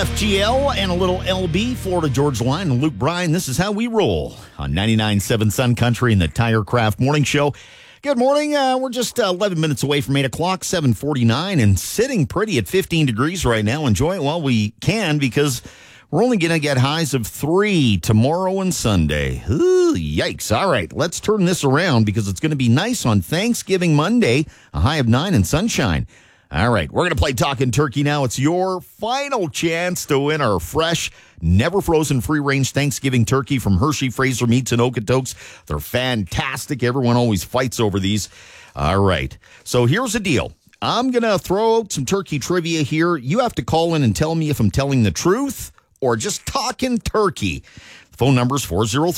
FGL and a little LB, Florida Georgia Line, and Luke Bryan. This is how we roll on 99.7 Sun Country and the Tirecraft Morning Show. Good morning. We're just 11 minutes away from 8 o'clock, 7:49, and sitting pretty at 15 degrees right now. Enjoy it while we can because we're only going to get highs of 3 tomorrow and Sunday. Ooh, yikes. All right, let's turn this around because it's going to be nice on Thanksgiving Monday, a high of 9 and sunshine. All right, we're going to play Talkin' Turkey now. It's your final chance to win our fresh, never frozen, free-range Thanksgiving turkey from Hershey Fraser Meats in Okotoks. They're fantastic. Everyone always fights over these. All right, so here's the deal. I'm going to throw out some turkey trivia here. You have to call in and tell me if I'm telling the truth or just talking turkey. The phone number is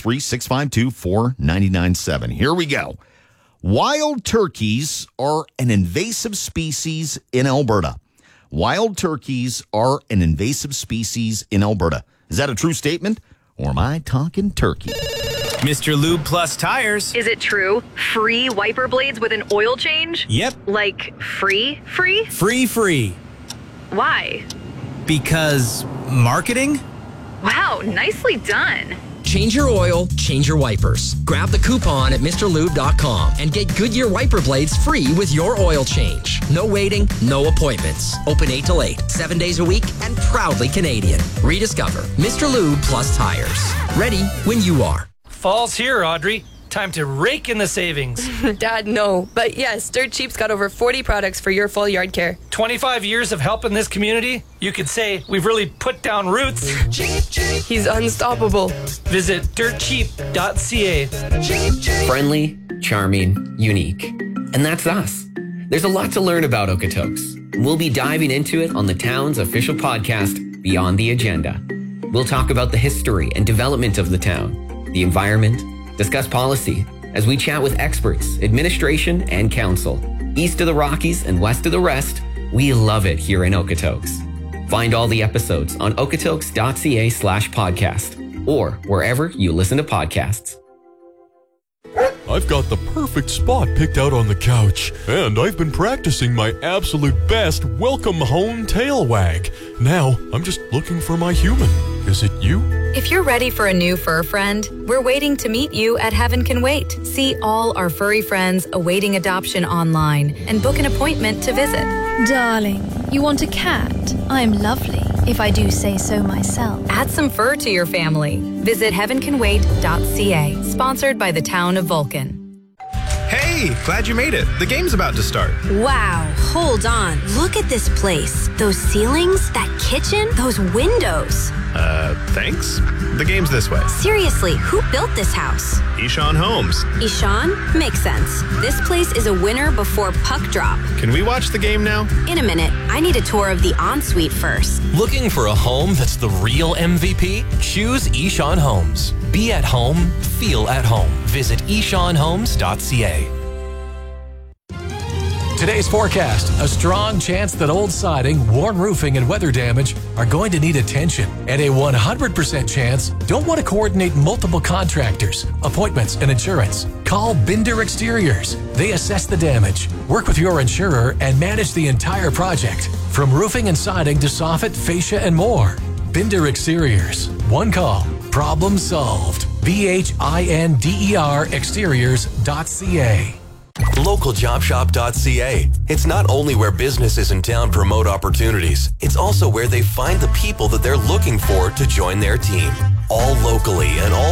403-652-4997. Here we go. Wild turkeys are an invasive species in Alberta. Wild turkeys are an invasive species in Alberta. Is that a true statement, or am I talking turkey? Mr. Lube Plus Tires. Is it true? Free wiper blades with an oil change? Yep. Like free? Free. Why? Because marketing? Wow, nicely done. Change your oil, change your wipers. Grab the coupon at MrLube.com and get Goodyear wiper blades free with your oil change. No waiting, no appointments. Open 8 till 8, 7 days a week, and proudly Canadian. Rediscover Mr. Lube Plus Tires. Ready when you are. Fall's here, Audrey. Time to rake in the savings. Dad, no. But yes, Dirt Cheap's got over 40 products for your full yard care. 25 years of helping this community? You could say we've really put down roots. He's unstoppable. Visit dirtcheap.ca. Friendly, charming, unique. And that's us. There's a lot to learn about Okotoks. We'll be diving into it on the town's official podcast, Beyond the Agenda. We'll talk about the history and development of the town, the environment, discuss policy as we chat with experts, administration, and council. East of the Rockies and west of the rest, we love it here in Okotoks. Find all the episodes on okotoks.ca/podcast or wherever you listen to podcasts. I've got the perfect spot picked out on the couch, and I've been practicing my absolute best welcome home tail wag. Now, I'm just looking for my human. Is it you? If you're ready for a new fur friend, we're waiting to meet you at Heaven Can Wait. See all our furry friends awaiting adoption online and book an appointment to visit. Darling, you want a cat? I'm lovely, if I do say so myself. Add some fur to your family. Visit heavencanwait.ca, sponsored by the town of Vulcan. Hey, glad you made it. The game's about to start. Wow, hold on. Look at this place. Those ceilings, that kitchen, those windows. Thanks. The game's this way. Seriously, who built this house? Ishan Homes. Ishan? Makes sense. This place is a winner before puck drop. Can we watch the game now? In a minute. I need a tour of the ensuite first. Looking for a home that's the real MVP? Choose Ishan Homes. Be at home, feel at home. Visit ishanhomes.ca. Today's forecast, a strong chance that old siding, worn roofing, and weather damage are going to need attention. And a 100% chance don't want to coordinate multiple contractors, appointments, and insurance. Call Binder Exteriors. They assess the damage, work with your insurer, and manage the entire project. From roofing and siding to soffit, fascia, and more. Binder Exteriors. One call. Problem solved. BHINDER exteriors.ca. LocalJobShop.ca. It's not only where businesses in town promote opportunities, it's also where they find the people that they're looking for to join their team. All locally and all